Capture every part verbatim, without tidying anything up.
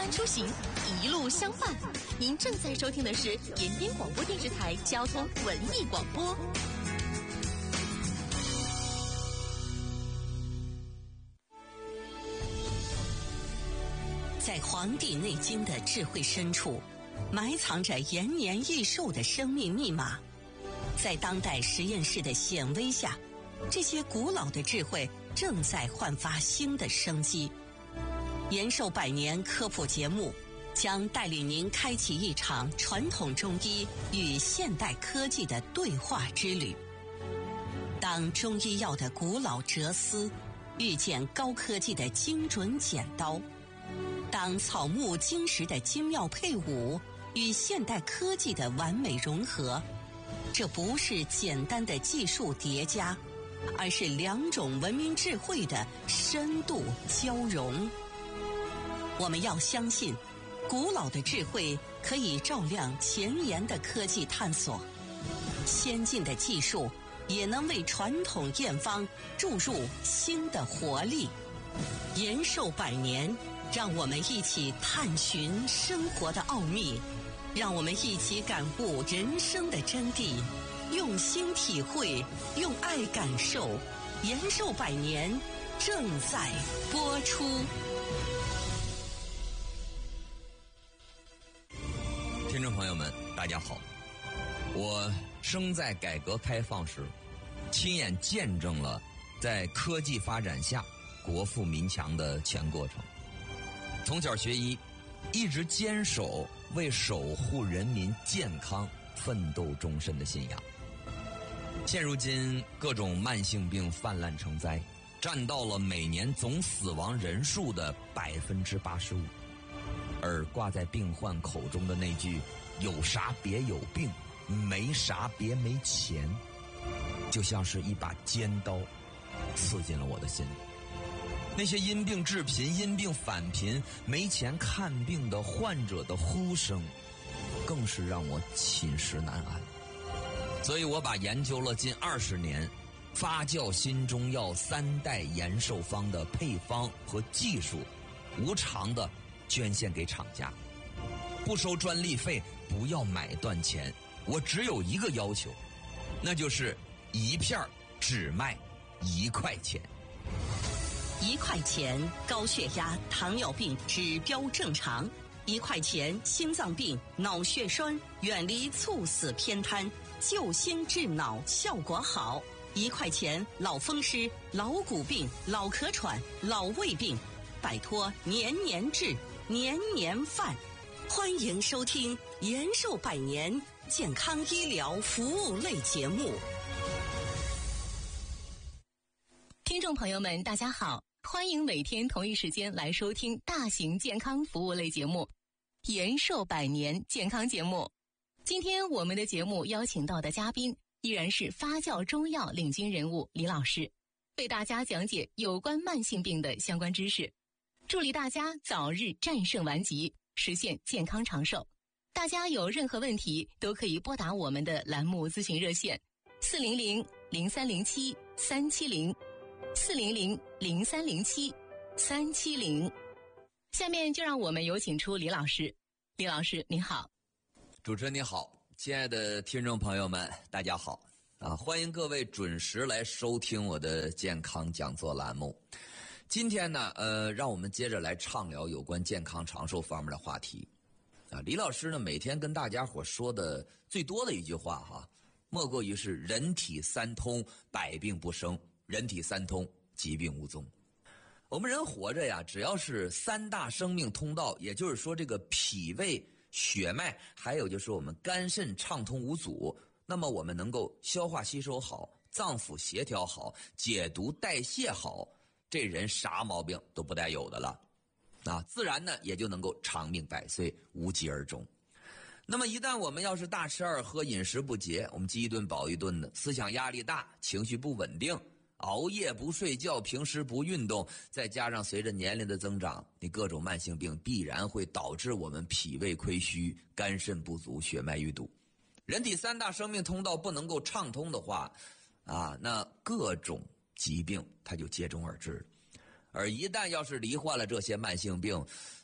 安出行，一路相伴。您正在收听的是延边广播电视台交通文艺广播。在《黄帝内经》的智慧深处，埋藏着延年益寿的生命密码。在当代实验室的显微下，这些古老的智慧正在焕发新的生机。延寿百年科普节目将带领您开启一场传统中医与现代科技的对话之旅。当中医药的古老哲思遇见高科技的精准剪刀，当草木金石的精妙配伍与现代科技的完美融合，这不是简单的技术叠加，而是两种文明智慧的深度交融。我们要相信，古老的智慧可以照亮前沿的科技探索，先进的技术也能为传统验方注入新的活力。延寿百年，让我们一起探寻生活的奥秘，让我们一起感悟人生的真谛，用心体会，用爱感受。延寿百年正在播出。 听众朋友们，大家好，我生在改革开放时，亲眼见证了在科技发展下国富民强的全过程。从小学医，一直坚守为守护人民健康奋斗终身的信仰。现如今各种慢性病泛滥成灾，占到了每年总死亡人数的百分之八十五。而挂在病患口中的那句“有啥别有病，没啥别没钱”，就像是一把尖刀，刺进了我的心里。那些因病致贫、因病返贫、没钱看病的患者的呼声，更是让我寝食难安。所以我把研究了近二十年发酵新中药三代延寿方的配方和技术，无偿的捐献给厂家，不收专利费，不要买断钱。我只有一个要求，那就是一片只卖一块钱。 一块钱高血压、糖尿病指标正常；一块钱心脏病、脑血栓远离猝死偏瘫，救心治脑效果好；一块钱老风湿、老骨病、老咳喘、老胃病，摆脱年年治、年年犯。欢迎收听延寿百年健康医疗服务类节目。听众朋友们，大家好，欢迎每天同一时间来收听大型健康服务类节目延寿百年健康节目。今天我们的节目邀请到的嘉宾依然是发酵中药领军人物李老师，为大家讲解有关慢性病的相关知识，助力大家早日战胜顽疾，实现健康长寿。大家有任何问题都可以拨打我们的栏目咨询热线四零零零三零七三七零四零零零三零七三七零。下面就让我们有请出李老师。李老师您好。 主持人你好，亲爱的听众朋友们大家好啊！欢迎各位准时来收听我的健康讲座栏目。今天呢呃，让我们接着来畅聊有关健康长寿方面的话题啊。李老师呢每天跟大家伙说的最多的一句话哈，莫过于是人体三通，百病不生；人体三通，疾病无踪。我们人活着呀，只要是三大生命通道，也就是说这个脾胃、血脉，还有就是我们肝肾畅通无阻，那么我们能够消化吸收好，脏腑协调好，解毒代谢好，这人啥毛病都不带有的了啊，自然呢也就能够长命百岁，无疾而终。那么一旦我们要是大吃二喝，饮食不节，我们饥一顿饱一顿的，思想压力大，情绪不稳定，熬夜不睡觉，平时不运动，再加上随着年龄的增长，你各种慢性病必然会导致我们脾胃亏虚，肝肾不足，血脉淤堵。人体三大生命通道不能够畅通的话啊，那各种疾病它就接踵而至。而一旦要是罹患了这些慢性病，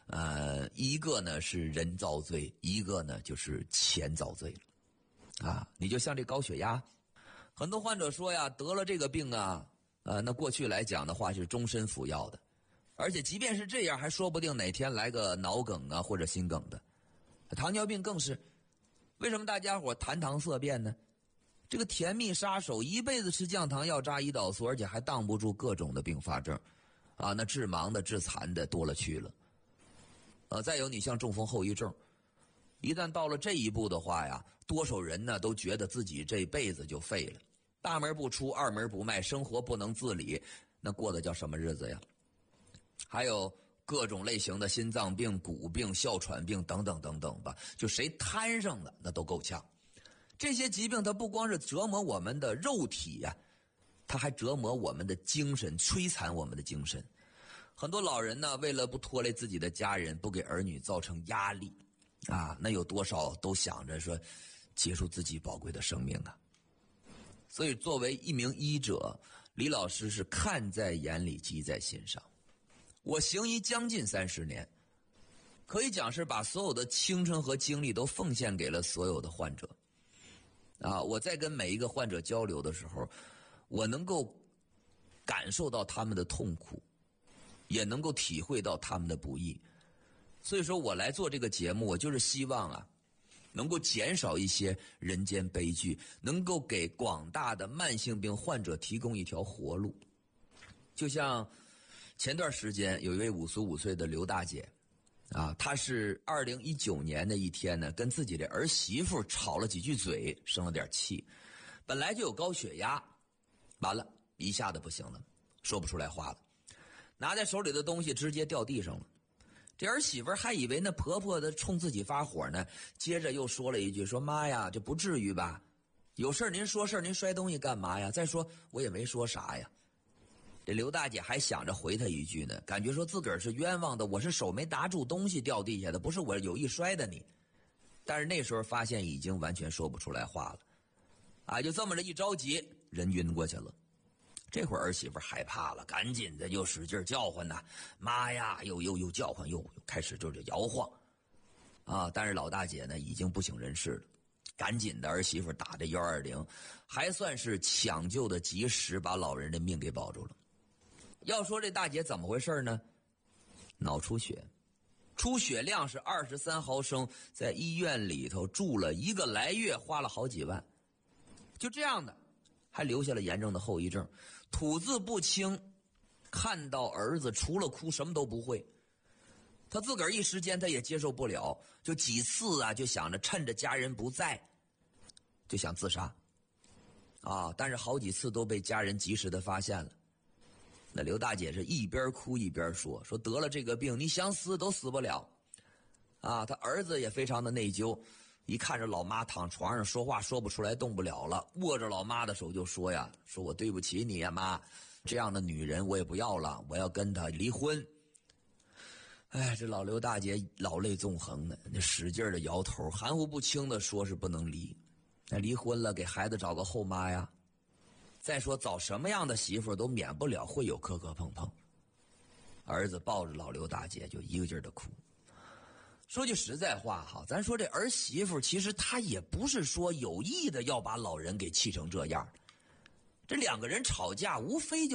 呃，一个呢是人遭罪，一个呢就是钱遭罪了。啊，你就像这高血压，很多患者说呀，得了这个病啊，呃，那过去来讲的话是终身服药的，而且即便是这样，还说不定哪天来个脑梗啊或者心梗的。糖尿病更是，为什么大家伙谈糖色变呢？这个甜蜜杀手一辈子吃降糖药、扎胰岛素，而且还挡不住各种的并发症，啊，那致盲的、致残的多了去了。呃，再有你像中风后遗症，一旦到了这一步的话呀，多少人呢都觉得自己这辈子就废了，大门不出，二门不迈，生活不能自理，那过的叫什么日子呀？还有各种类型的心脏病、骨病、哮喘病等等等等吧，就谁摊上了那都够呛。这些疾病它不光是折磨我们的肉体呀、啊，它还折磨我们的精神，摧残我们的精神。很多老人呢，为了不拖累自己的家人，不给儿女造成压力啊，那有多少都想着说结束自己宝贵的生命啊。所以作为一名医者，李老师是看在眼里，记在心上。我行医将近三十年，可以讲是把所有的青春和精力都奉献给了所有的患者。啊，我在跟每一个患者交流的时候，我能够感受到他们的痛苦，也能够体会到他们的不易。所以说我来做这个节目，我就是希望啊，能够减少一些人间悲剧，能够给广大的慢性病患者提供一条活路。就像前段时间有一位五十五岁的刘大姐，啊，她是二零一九年的一天呢，跟自己的儿媳妇吵了几句嘴，生了点气，本来就有高血压，完了一下子不行了，说不出来话了，拿在手里的东西直接掉地上了。这儿媳妇还以为那婆婆的冲自己发火呢，接着又说了一句，说妈呀，这不至于吧，有事您说事您摔东西干嘛呀？再说我也没说啥呀。这刘大姐还想着回他一句呢，感觉说自个儿是冤枉的，我是手没拿住东西掉地下的，不是我有意摔的你。但是那时候发现已经完全说不出来话了，啊，就这么着一着急，人晕过去了。这会儿儿媳妇害怕了，赶紧的又使劲叫唤呐，妈呀，又又又叫唤，又又开始就是摇晃，啊！但是老大姐呢已经不省人事了，赶紧的儿媳妇打这一二零，还算是抢救的及时，把老人的命给保住了。要说这大姐怎么回事呢？脑出血，出血量是二十三毫升，在医院里头住了一个来月，花了好几万，就这样的。还留下了严重的后遗症，吐字不清，看到儿子除了哭什么都不会。他自个儿一时间他也接受不了，就几次啊就想着趁着家人不在就想自杀啊，但是好几次都被家人及时的发现了。那刘大姐是一边哭一边说说得了这个病你想死都死不了啊。他儿子也非常的内疚，一看着老妈躺床上说话说不出来，动不了了，握着老妈的手就说呀，说我对不起你呀妈，这样的女人我也不要了，我要跟她离婚。哎，这老刘大姐老泪纵横的，那使劲的摇头，含糊不清的说是不能离，那离婚了给孩子找个后妈呀。再说找什么样的媳妇都免不了会有磕磕碰碰。儿子抱着老刘大姐就一个劲儿的哭。说句实在话哈，咱说这儿媳妇其实她也不是说有意的要把老人给气成这样，这两个人吵架无非就